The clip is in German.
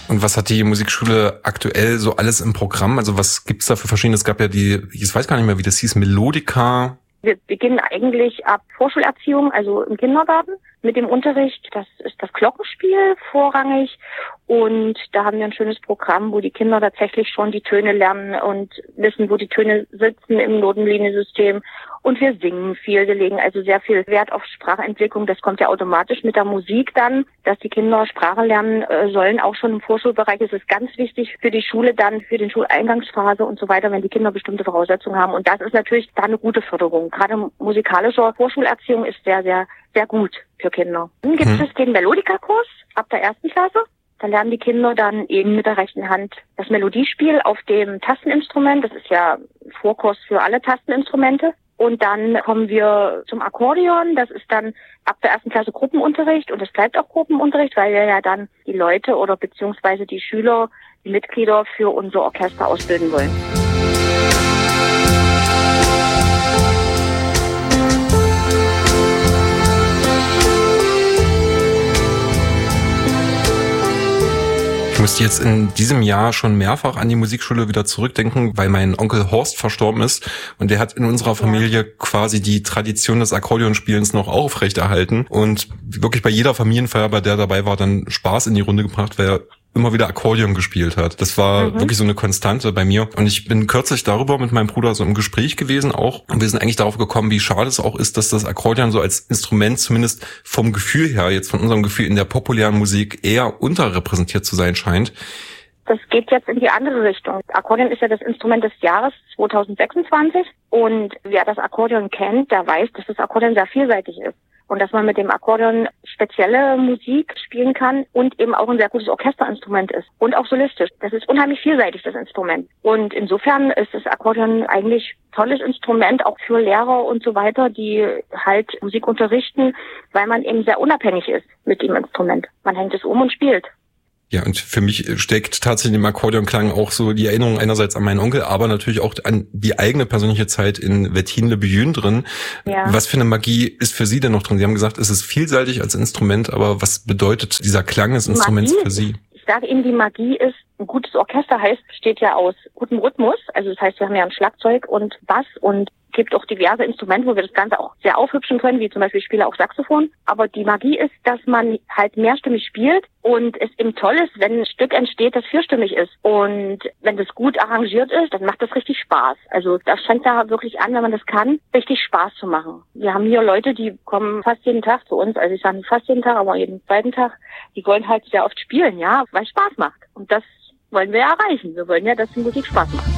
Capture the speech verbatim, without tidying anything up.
Und was hat die Musikschule aktuell so alles im Programm? Also was gibt's da für verschiedene? Es gab ja die, ich weiß gar nicht mehr, wie das hieß, Melodika. Wir beginnen eigentlich ab Vorschulerziehung, also im Kindergarten, mit dem Unterricht. Das ist das Glockenspiel vorrangig. Und da haben wir ein schönes Programm, wo die Kinder tatsächlich schon die Töne lernen und wissen, wo die Töne sitzen im Notenliniensystem. Und wir singen viel. Wir legen also sehr viel Wert auf Sprachentwicklung. Das kommt ja automatisch mit der Musik dann, dass die Kinder Sprache lernen äh, sollen. Auch schon im Vorschulbereich. Das ist ganz wichtig für die Schule dann, für den Schuleingangsphase und so weiter, wenn die Kinder bestimmte Voraussetzungen haben. Und das ist natürlich da eine gute Förderung. Gerade musikalische Vorschulerziehung ist sehr, sehr, sehr gut für Kinder. Dann gibt hm. es den Melodika-Kurs ab der ersten Klasse. Da lernen die Kinder dann eben mit der rechten Hand das Melodiespiel auf dem Tasteninstrument. Das ist ja ein Vorkurs für alle Tasteninstrumente. Und dann kommen wir zum Akkordeon. Das ist dann ab der ersten Klasse Gruppenunterricht. Und es bleibt auch Gruppenunterricht, weil wir ja dann die Leute oder beziehungsweise die Schüler, die Mitglieder für unser Orchester ausbilden wollen. Ich musste jetzt in diesem Jahr schon mehrfach an die Musikschule wieder zurückdenken, weil mein Onkel Horst verstorben ist und der hat in unserer Familie quasi die Tradition des Akkordeonspielens noch aufrechterhalten und wirklich bei jeder Familienfeier, bei der dabei war, dann Spaß in die Runde gebracht, weil er immer wieder Akkordeon gespielt hat. Das war mhm. wirklich so eine Konstante bei mir. Und ich bin kürzlich darüber mit meinem Bruder so im Gespräch gewesen auch. Und wir sind eigentlich darauf gekommen, wie schade es auch ist, dass das Akkordeon so als Instrument zumindest vom Gefühl her, jetzt von unserem Gefühl in der populären Musik eher unterrepräsentiert zu sein scheint. Das geht jetzt in die andere Richtung. Akkordeon ist ja das Instrument des Jahres zwanzig sechsundzwanzig. Und wer das Akkordeon kennt, der weiß, dass das Akkordeon sehr vielseitig ist. Und dass man mit dem Akkordeon spezielle Musik spielen kann und eben auch ein sehr gutes Orchesterinstrument ist. Und auch solistisch. Das ist unheimlich vielseitig, das Instrument. Und insofern ist das Akkordeon eigentlich ein tolles Instrument, auch für Lehrer und so weiter, die halt Musik unterrichten, weil man eben sehr unabhängig ist mit dem Instrument. Man hängt es um und spielt. Ja, und für mich steckt tatsächlich im Akkordeonklang auch so die Erinnerung einerseits an meinen Onkel, aber natürlich auch an die eigene persönliche Zeit in Wettin-le-Beaujün drin. Ja. Was für eine Magie ist für Sie denn noch drin? Sie haben gesagt, es ist vielseitig als Instrument, aber was bedeutet dieser Klang des Instruments Magie, für Sie? Ich sage Ihnen, die Magie ist, ein gutes Orchester heißt, besteht ja aus gutem Rhythmus. Also das heißt, wir haben ja ein Schlagzeug und Bass und gibt auch diverse Instrumente, wo wir das Ganze auch sehr aufhübschen können, wie zum Beispiel ich spiele auch Saxophon. Aber die Magie ist, dass man halt mehrstimmig spielt und es eben toll ist, wenn ein Stück entsteht, das vierstimmig ist. Und wenn das gut arrangiert ist, dann macht das richtig Spaß. Also das fängt da wirklich an, wenn man das kann, richtig Spaß zu machen. Wir haben hier Leute, die kommen fast jeden Tag zu uns, also ich sage nicht fast jeden Tag, aber jeden zweiten Tag, die wollen halt sehr oft spielen, ja, weil es Spaß macht. Und das wollen wir erreichen. Wir wollen ja, dass die Musik Spaß macht.